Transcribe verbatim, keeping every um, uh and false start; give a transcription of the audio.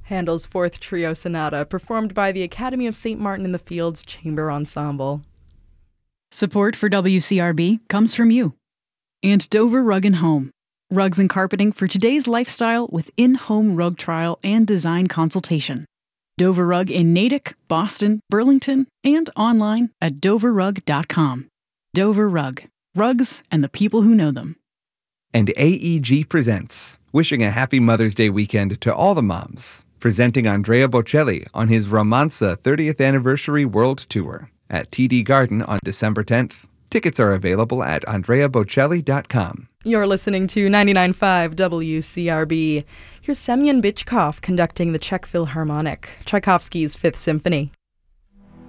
Handel's Fourth Trio Sonata, performed by the Academy of Saint Martin in the Fields Chamber Ensemble. Support for W C R B comes from you. And Dover Rug and Home. Rugs and carpeting for today's lifestyle with in-home rug trial and design consultation. Dover Rug in Natick, Boston, Burlington, and online at dover rug dot com. Dover Rug. Rugs and the people who know them. And A E G presents, wishing a happy Mother's Day weekend to all the moms, presenting Andrea Bocelli on his Romanza thirtieth Anniversary World Tour at T D Garden on December tenth. Tickets are available at andrea bocelli dot com. You're listening to ninety-nine point five W C R B. Here's Semyon Bychkov conducting the Czech Philharmonic, Tchaikovsky's Fifth Symphony.